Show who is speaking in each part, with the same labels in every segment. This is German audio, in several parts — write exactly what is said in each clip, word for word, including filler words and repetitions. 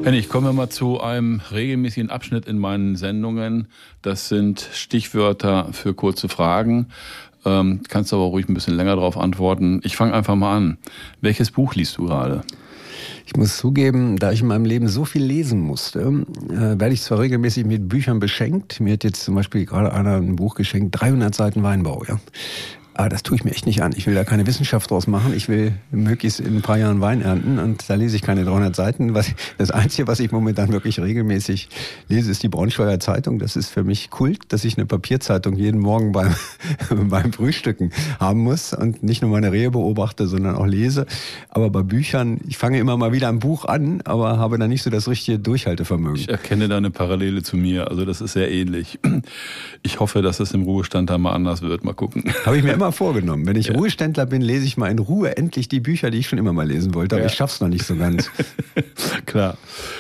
Speaker 1: Hennig, kommen wir mal zu einem regelmäßigen Abschnitt in meinen Sendungen. Das sind Stichwörter für kurze Fragen. Ähm, kannst aber ruhig ein bisschen länger darauf antworten. Ich fange einfach mal an. Welches Buch liest du gerade?
Speaker 2: Ich muss zugeben, da ich in meinem Leben so viel lesen musste, äh, werde ich zwar regelmäßig mit Büchern beschenkt. Mir hat jetzt zum Beispiel gerade einer ein Buch geschenkt, dreihundert Seiten Weinbau, ja. Aber das tue ich mir echt nicht an. Ich will da keine Wissenschaft draus machen. Ich will möglichst in ein paar Jahren Wein ernten und da lese ich keine dreihundert Seiten. Das Einzige, was ich momentan wirklich regelmäßig lese, ist die Braunschweiger Zeitung. Das ist für mich Kult, dass ich eine Papierzeitung jeden Morgen beim, beim Frühstücken haben muss und nicht nur meine Rehe beobachte, sondern auch lese. Aber bei Büchern, ich fange immer mal wieder ein Buch an, aber habe da nicht so das richtige Durchhaltevermögen.
Speaker 1: Ich erkenne da eine Parallele zu mir. Also das ist sehr ähnlich. Ich hoffe, dass es im Ruhestand da mal anders wird. Mal gucken.
Speaker 2: Habe ich mir immer vorgenommen. Wenn ich ja. Ruheständler bin, lese ich mal in Ruhe endlich die Bücher, die ich schon immer mal lesen wollte, aber ja. ich schaff's noch nicht so ganz.
Speaker 1: Klar.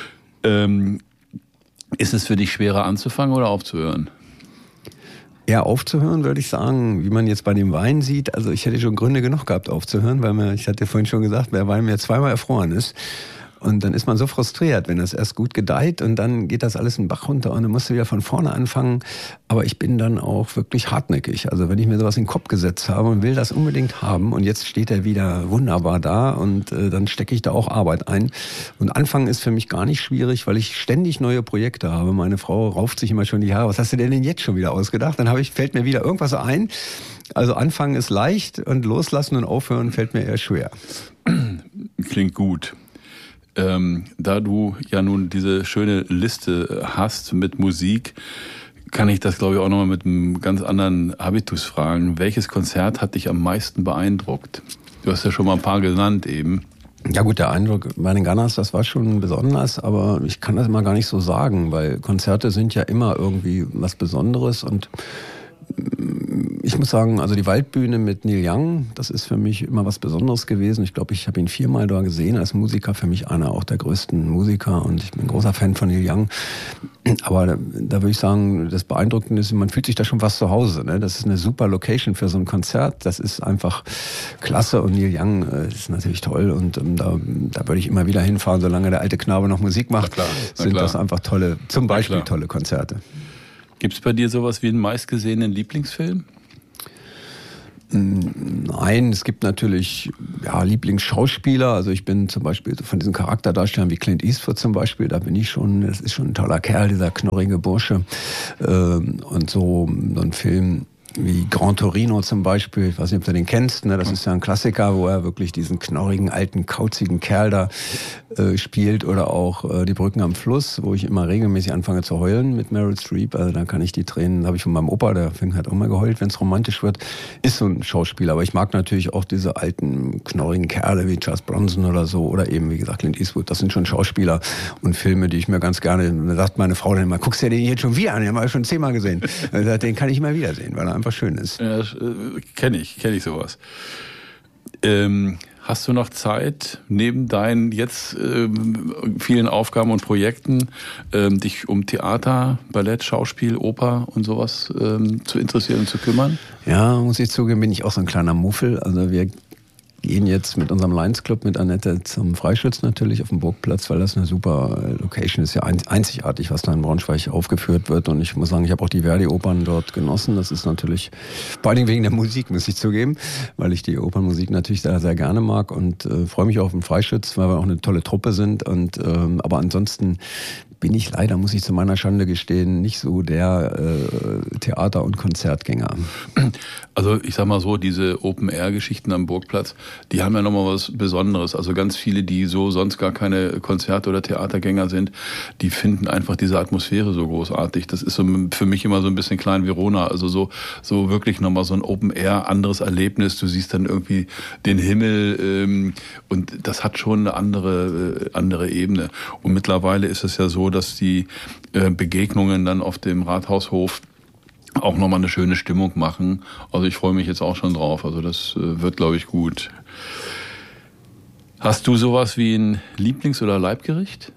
Speaker 1: Ähm, ist es für dich schwerer anzufangen oder aufzuhören?
Speaker 2: Ja, aufzuhören würde ich sagen, wie man jetzt bei dem Wein sieht, also ich hätte schon Gründe genug gehabt aufzuhören, weil mir, ich hatte vorhin schon gesagt, der Wein mir zweimal erfroren ist. Und dann ist man so frustriert, wenn das erst gut gedeiht und dann geht das alles in den Bach runter und dann musst du wieder von vorne anfangen. Aber ich bin dann auch wirklich hartnäckig. Also wenn ich mir sowas in den Kopf gesetzt habe und will das unbedingt haben und jetzt steht er wieder wunderbar da und äh, dann stecke ich da auch Arbeit ein. Und anfangen ist für mich gar nicht schwierig, weil ich ständig neue Projekte habe. Meine Frau rauft sich immer schon die Haare. Was hast du denn, denn jetzt schon wieder ausgedacht? Dann habe ich, fällt mir wieder irgendwas ein. Also anfangen ist leicht und loslassen und aufhören fällt mir eher schwer.
Speaker 1: Klingt gut. Ähm, da du ja nun diese schöne Liste hast mit Musik, kann ich das, glaube ich, auch nochmal mit einem ganz anderen Habitus fragen. Welches Konzert hat dich am meisten beeindruckt? Du hast ja schon mal ein paar genannt eben.
Speaker 2: Ja gut, der Eindruck bei den Gunners, das war schon besonders, aber ich kann das immer gar nicht so sagen, weil Konzerte sind ja immer irgendwie was Besonderes und ich muss sagen, also die Waldbühne mit Neil Young, das ist für mich immer was Besonderes gewesen. Ich glaube, ich habe ihn viermal da gesehen als Musiker, für mich einer auch der größten Musiker und ich bin ein großer Fan von Neil Young. Aber da, da würde ich sagen, das Beeindruckende ist, man fühlt sich da schon fast zu Hause. Ne? Das ist eine super Location für so ein Konzert. Das ist einfach klasse und Neil Young äh, ist natürlich toll und ähm, da, da würde ich immer wieder hinfahren, solange der alte Knabe noch Musik macht. Na klar, na sind klar. Das einfach tolle, zum Beispiel tolle Konzerte.
Speaker 1: Gibt es bei dir sowas wie einen meistgesehenen Lieblingsfilm?
Speaker 2: Nein, es gibt natürlich ja, Lieblingsschauspieler. Also ich bin zum Beispiel von diesen Charakterdarstellern wie Clint Eastwood zum Beispiel, da bin ich schon, das ist schon ein toller Kerl, dieser knorrige Bursche. Und so, so ein Film wie Gran Torino zum Beispiel, ich weiß nicht, ob du den kennst, ne? Das ist ja ein Klassiker, wo er wirklich diesen knorrigen, alten, kauzigen Kerl da äh, spielt oder auch äh, Die Brücken am Fluss, wo ich immer regelmäßig anfange zu heulen mit Meryl Streep, also da kann ich die Tränen, habe ich von meinem Opa, der fängt halt auch mal geheult, wenn es romantisch wird, ist so ein Schauspieler, aber ich mag natürlich auch diese alten, knorrigen Kerle wie Charles Bronson oder so oder eben, wie gesagt, Clint Eastwood, das sind schon Schauspieler und Filme, die ich mir ganz gerne, da sagt meine Frau dann immer, guckst du dir den jetzt schon wieder an, den haben wir schon zehnmal gesehen, den kann ich immer wieder sehen, weil er einfach schön ist.
Speaker 1: Ja, kenne ich, kenne ich sowas. Ähm, hast du noch Zeit, neben deinen jetzt ähm, vielen Aufgaben und Projekten, ähm, dich um Theater, Ballett, Schauspiel, Oper und sowas ähm, zu interessieren und zu kümmern?
Speaker 2: Ja, muss ich zugeben, bin ich auch so ein kleiner Muffel. Also wir gehen jetzt mit unserem Lions Club, mit Annette zum Freischütz natürlich auf dem Burgplatz, weil das eine super Location ist, ja einzigartig, was da in Braunschweig aufgeführt wird. Und ich muss sagen, ich habe auch die Verdi-Opern dort genossen. Das ist natürlich, vor allen Dingen wegen der Musik, muss ich zugeben, weil ich die Opernmusik natürlich sehr, sehr gerne mag und äh, freue mich auch auf den Freischütz, weil wir auch eine tolle Truppe sind. Und ähm, aber ansonsten bin ich leider, muss ich zu meiner Schande gestehen, nicht so der äh, Theater- und Konzertgänger.
Speaker 1: Also ich sag mal so, diese Open-Air-Geschichten am Burgplatz, die haben ja nochmal was Besonderes. Also ganz viele, die so sonst gar keine Konzerte- oder Theatergänger sind, die finden einfach diese Atmosphäre so großartig. Das ist so für mich immer so ein bisschen Klein Verona. Also so, so wirklich nochmal so ein Open-Air, anderes Erlebnis. Du siehst dann irgendwie den Himmel ähm, und das hat schon eine andere, äh, andere Ebene. Und mittlerweile ist es ja so, dass die äh, Begegnungen dann auf dem Rathaushof auch nochmal eine schöne Stimmung machen. Also ich freue mich jetzt auch schon drauf. Also das äh, wird, glaube ich, gut. Hast du sowas wie ein Lieblings- oder Leibgericht?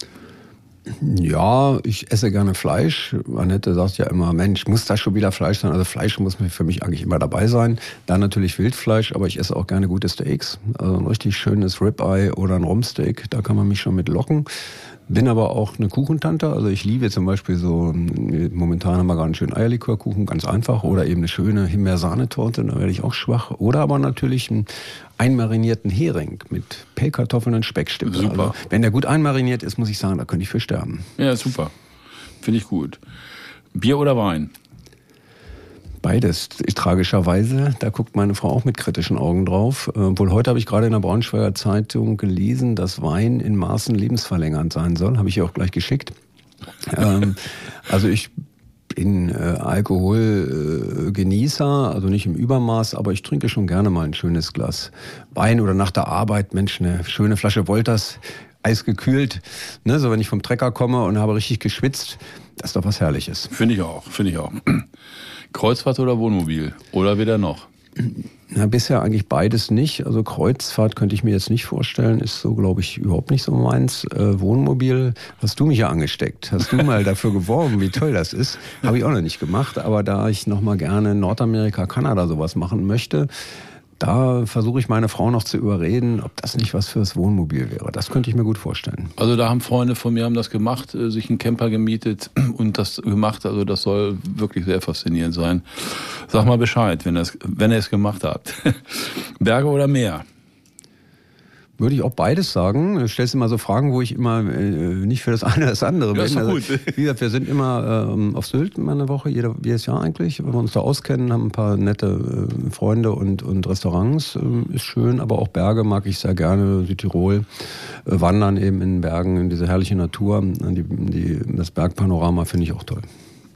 Speaker 2: Ja, ich esse gerne Fleisch. Annette sagt ja immer, Mensch, muss das schon wieder Fleisch sein? Also Fleisch muss für mich eigentlich immer dabei sein. Dann natürlich Wildfleisch, aber ich esse auch gerne gute Steaks. Also ein richtig schönes Ribeye oder ein Rumpsteak, da kann man mich schon mit locken. Bin aber auch eine Kuchentante, also ich liebe zum Beispiel so, momentan haben wir gerade einen schönen Eierlikörkuchen, ganz einfach, oder eben eine schöne Himbeersahnetorte, da werde ich auch schwach. Oder aber natürlich einen einmarinierten Hering mit Pellkartoffeln und Speckstücke.
Speaker 1: Super.
Speaker 2: Also, wenn der gut einmariniert ist, muss ich sagen, da könnte ich für sterben.
Speaker 1: Ja, super. Finde ich gut. Bier oder Wein?
Speaker 2: Beides, tragischerweise. Da guckt meine Frau auch mit kritischen Augen drauf. Obwohl heute habe ich gerade in der Braunschweiger Zeitung gelesen, dass Wein in Maßen lebensverlängernd sein soll. Habe ich ihr auch gleich geschickt. ähm, also ich bin äh, Alkoholgenießer, äh, also nicht im Übermaß, aber ich trinke schon gerne mal ein schönes Glas Wein oder nach der Arbeit, Mensch, eine schöne Flasche Wolters, eisgekühlt. Ne, so wenn ich vom Trecker komme und habe richtig geschwitzt, das ist doch was Herrliches.
Speaker 1: Finde ich auch, finde ich auch. Kreuzfahrt oder Wohnmobil? Oder weder noch?
Speaker 2: Na, bisher eigentlich beides nicht. Also Kreuzfahrt könnte ich mir jetzt nicht vorstellen. Ist so, glaube ich, überhaupt nicht so meins. Äh, Wohnmobil hast du mich ja angesteckt. Hast du mal dafür geworben, wie toll das ist. Habe ich auch noch nicht gemacht. Aber da ich noch mal gerne Nordamerika, Kanada sowas machen möchte, da versuche ich meine Frau noch zu überreden, ob das nicht was fürs Wohnmobil wäre. Das könnte ich mir gut vorstellen.
Speaker 1: Also da haben Freunde von mir haben das gemacht, sich einen Camper gemietet und das gemacht. Also das soll wirklich sehr faszinierend sein. Sag mal Bescheid, wenn ihr es, wenn ihr es gemacht habt. Berge oder Meer?
Speaker 2: Würde ich auch beides sagen. Du stellst immer so Fragen, wo ich immer äh, nicht für das eine oder das andere bin.
Speaker 1: Ja, ist doch gut.
Speaker 2: Also, wie gesagt, wir sind immer ähm, auf Sylt immer eine Woche, jeder, jedes Jahr eigentlich. Wenn wir uns da auskennen, haben ein paar nette äh, Freunde und, und Restaurants. Äh, ist schön, aber auch Berge mag ich sehr gerne. Südtirol, äh, wandern eben in Bergen, in diese herrliche Natur. Die, die, das Bergpanorama finde ich auch toll.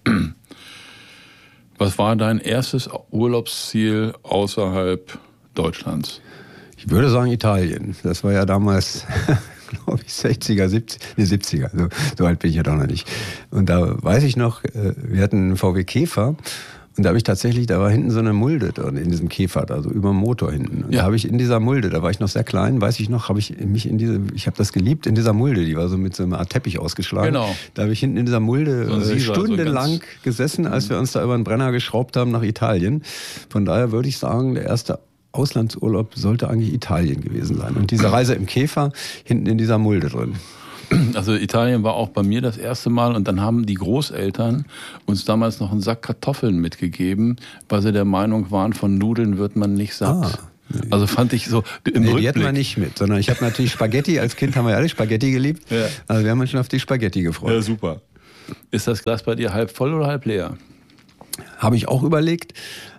Speaker 1: Was war dein erstes Urlaubsziel außerhalb Deutschlands?
Speaker 2: Ich würde sagen Italien. Das war ja damals, glaube ich, sechziger, siebziger, nee, siebziger. So, so alt bin ich ja doch noch nicht. Und da weiß ich noch, wir hatten einen V W Käfer. Und da habe ich tatsächlich, da war hinten so eine Mulde drin, in diesem Käfer, also über dem Motor hinten. Und ja. Da habe ich in dieser Mulde, da war ich noch sehr klein, weiß ich noch, habe ich mich in diese, ich habe das geliebt, in dieser Mulde, die war so mit so einer Art Teppich ausgeschlagen. Genau. Da habe ich hinten in dieser Mulde so Sieger, stundenlang so gesessen, als wir uns da über den Brenner geschraubt haben nach Italien. Von daher würde ich sagen, der erste Auslandsurlaub sollte eigentlich Italien gewesen sein. Und diese Reise im Käfer hinten in dieser Mulde drin.
Speaker 1: Also Italien war auch bei mir das erste Mal und dann haben die Großeltern uns damals noch einen Sack Kartoffeln mitgegeben, weil sie der Meinung waren, von Nudeln wird man nicht satt. Ah. Nee. Also fand ich so im
Speaker 2: nee,
Speaker 1: Rückblick.
Speaker 2: Die hatten wir nicht mit, sondern ich habe natürlich Spaghetti, als Kind haben wir ja alle Spaghetti geliebt. Ja. Also wir haben uns schon auf die Spaghetti gefreut.
Speaker 1: Ja, super. Ist das Glas bei dir halb voll oder halb leer?
Speaker 2: Habe ich auch überlegt.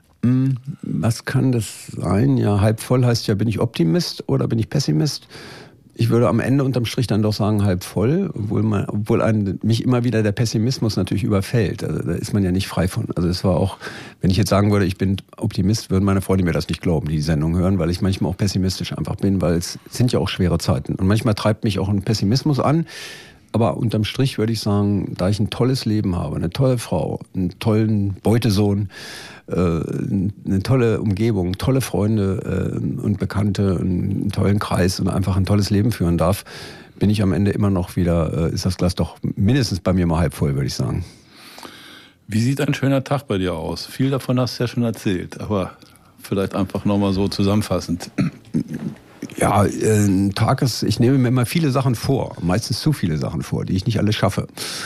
Speaker 2: Was kann das sein? Ja, halb voll heißt ja, bin ich Optimist oder bin ich Pessimist? Ich würde am Ende unterm Strich dann doch sagen, halb voll, obwohl, man, obwohl einen, mich immer wieder der Pessimismus natürlich überfällt. Also, da ist man ja nicht frei von. Also es war auch, wenn ich jetzt sagen würde, ich bin Optimist, würden meine Freunde mir das nicht glauben, die die Sendung hören, weil ich manchmal auch pessimistisch einfach bin, weil es sind ja auch schwere Zeiten. Und manchmal treibt mich auch ein Pessimismus an. Aber unterm Strich würde ich sagen, da ich ein tolles Leben habe, eine tolle Frau, einen tollen Beutesohn, äh, eine tolle Umgebung, tolle Freunde äh, und Bekannte, einen tollen Kreis und einfach ein tolles Leben führen darf, bin ich am Ende immer noch wieder, äh, ist das Glas doch mindestens bei mir mal halb voll, würde ich sagen.
Speaker 1: Wie sieht ein schöner Tag bei dir aus? Viel davon hast du ja schon erzählt, aber vielleicht einfach nochmal so zusammenfassend.
Speaker 2: Ja, ein Tag ist, ich nehme mir immer viele Sachen vor, meistens zu viele Sachen vor, die ich nicht alle schaffe.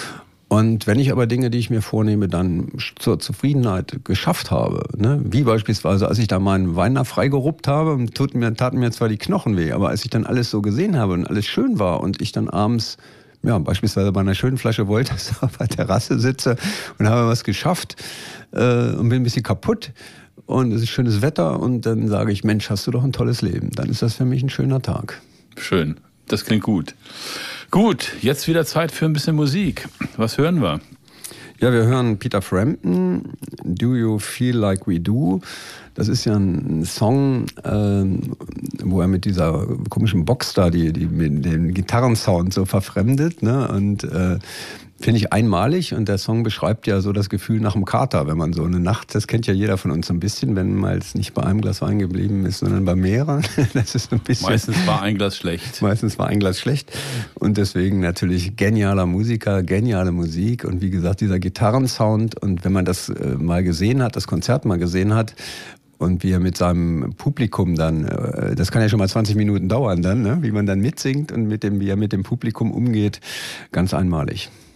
Speaker 2: Und wenn ich aber Dinge, die ich mir vornehme, dann zur Zufriedenheit geschafft habe, ne, wie beispielsweise, als ich da meinen Wein nach freigeruppt habe, tut mir, taten mir zwar die Knochen weh, aber als ich dann alles so gesehen habe und alles schön war und ich dann abends, ja, beispielsweise bei einer schönen Flasche Wolters auf der Terrasse sitze und habe was geschafft äh, und bin ein bisschen kaputt, und es ist schönes Wetter und dann sage ich, Mensch, hast du doch ein tolles Leben. Dann ist das für mich ein schöner Tag.
Speaker 1: Schön, das klingt gut. Gut, jetzt wieder Zeit für ein bisschen Musik. Was hören wir?
Speaker 2: Ja, wir hören Peter Frampton, Do You Feel Like We Do. Das ist ja ein Song, äh, wo er mit dieser komischen Box da, die, die mit dem Gitarrensound so verfremdet, ne? Und äh, finde ich einmalig, und der Song beschreibt ja so das Gefühl nach dem Kater, wenn man so eine Nacht, das kennt ja jeder von uns so ein bisschen, wenn mal es nicht bei einem Glas Wein geblieben ist, sondern bei mehreren. Das ist ein bisschen.
Speaker 1: Meistens war ein Glas schlecht.
Speaker 2: Meistens war ein Glas schlecht. Und deswegen natürlich genialer Musiker, geniale Musik und wie gesagt, dieser Gitarrensound. Und wenn man das äh, mal gesehen hat, das Konzert mal gesehen hat, und wie er mit seinem Publikum dann, das kann ja schon mal zwanzig Minuten dauern dann, ne? Wie man dann mitsingt und mit dem, wie er mit dem Publikum umgeht, ganz einmalig.